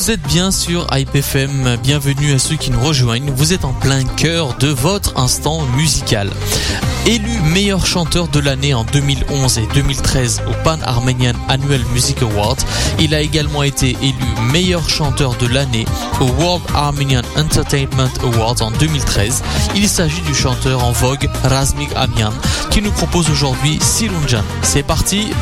Vous êtes bien sur Hype FM, bienvenue à ceux qui nous rejoignent, vous êtes en plein cœur de votre instant musical. Élu meilleur chanteur de l'année en 2011 et 2013 au Pan Armenian Annual Music Award, il a également été élu meilleur chanteur de l'année au World Armenian Entertainment Awards en 2013. Il s'agit du chanteur en vogue Razmik Amian qui nous propose aujourd'hui Sirunjan. C'est parti,